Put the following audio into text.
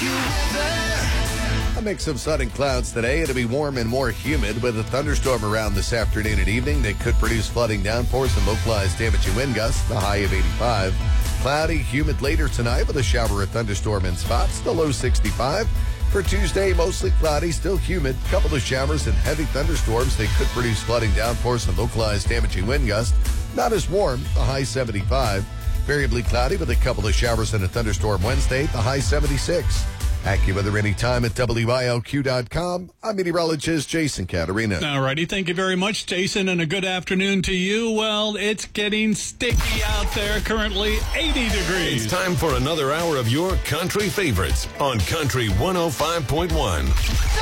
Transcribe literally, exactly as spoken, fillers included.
A mix of sun and clouds today. It'll be warm and more humid with a thunderstorm around this afternoon and evening that could produce flooding downpours and localized damaging wind gusts, the high of eighty-five. Cloudy, humid later tonight with a shower or thunderstorm in spots, the low sixty-five. For Tuesday, mostly cloudy, still humid. Couple of showers and heavy thunderstorms. They could produce flooding downpours and localized damaging wind gusts. Not as warm, the high seventy-five. Variably cloudy with a couple of showers and a thunderstorm Wednesday, the high seventy-six. AccuWeather anytime at W I L Q dot com. I'm meteorologist Jason Caterina. All righty. Thank you very much, Jason, and a good afternoon to you. Well, it's getting sticky out there. Currently eighty degrees. It's time for another hour of your country favorites on Country one oh five point one.